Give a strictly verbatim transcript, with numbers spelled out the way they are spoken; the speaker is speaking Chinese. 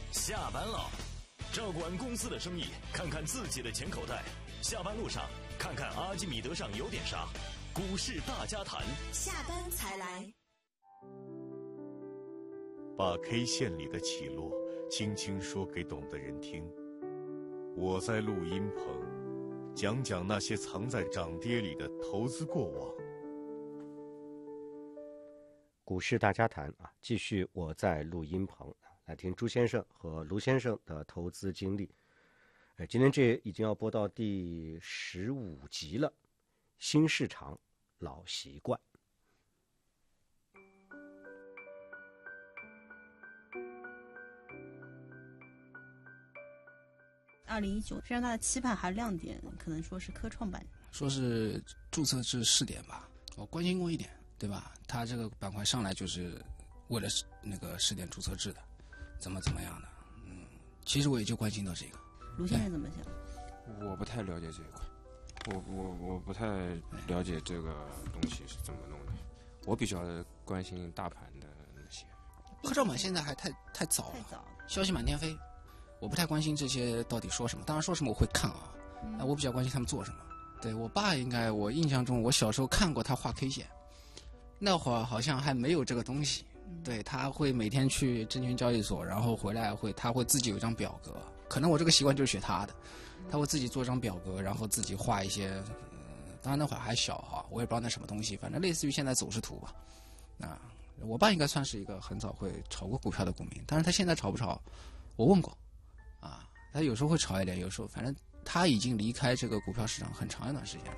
下班了，照顾完公司的生意，看看自己的钱口袋。下班路上，看看阿基米德上有点啥。股市大家谈， 下班才来。 把 K 线里的起落轻轻说给懂的人听。我在录音棚，讲讲那些藏在涨跌里的投资过往。 股市大家谈啊，继续我在录音棚来听朱先生和卢先生的投资经历。呃，今天这已经要播到第十五集了，新市场老习惯。 二零一九非常大的期盼还是亮点，可能说是科创板， 说是注册制试点吧，我关心过一点，对吧？它这个板块上来就是为了那个试点注册制的，怎么怎么样的，嗯，其实我也就关心到这个。 卢先生怎么想？ 我不太了解这一块，我我我不太了解这个东西是怎么弄的，我比较关心大盘的那些。 科创板现在还太太早了， 太早了， 消息满天飞。我不太关心这些到底说什么，当然说什么我会看啊，嗯、我比较关心他们做什么。对我爸应该，我印象中我小时候看过他画 K 线，那会儿好像还没有这个东西。嗯、对，他会每天去证券交易所，然后回来会他会自己有一张表格，可能我这个习惯就是学他的，他会自己做一张表格，然后自己画一些，呃、当然那会儿还小哈，我也不知道那什么东西，反正类似于现在走势图吧。啊，我爸应该算是一个很早会炒过股票的股民，但是他现在炒不炒，我问过。啊，他有时候会炒一点，有时候反正他已经离开这个股票市场很长一段时间了。